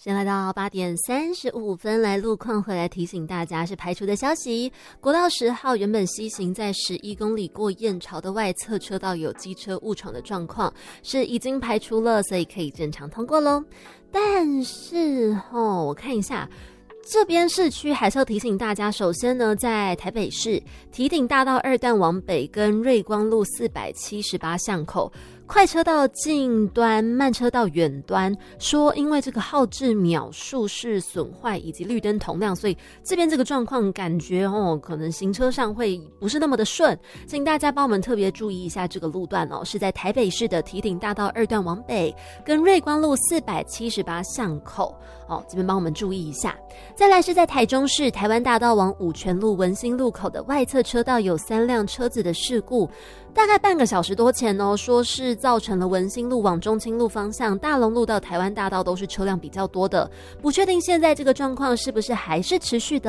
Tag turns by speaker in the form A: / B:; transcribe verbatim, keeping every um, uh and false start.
A: 先来到八点三十五分，来路况回来提醒大家是排除的消息。国道十号原本西行在十一公里过燕巢的外侧车道有机车误闯的状况，是已经排除了，所以可以正常通过咯。但是哦，我看一下这边市区还是要提醒大家，首先呢，在台北市堤顶大道二段往北跟瑞光路四百七十八巷口，快车道近端、慢车道远端，说因为这个号志秒数是损坏以及绿灯同亮，所以这边这个状况感觉哦，可能行车上会不是那么的顺，请大家帮我们特别注意一下这个路段哦，是在台北市的堤顶大道二段往北跟瑞光路四百七十八巷口哦，这边帮我们注意一下。再来是在台中市台湾大道往五权路文心路口的外侧车道有三辆车子的事故，大概半个小时多前哦，说是造成了文心路往中清路方向、大龙路到台湾大道都是车辆比较多的，不确定现在这个状况是不是还是持续的。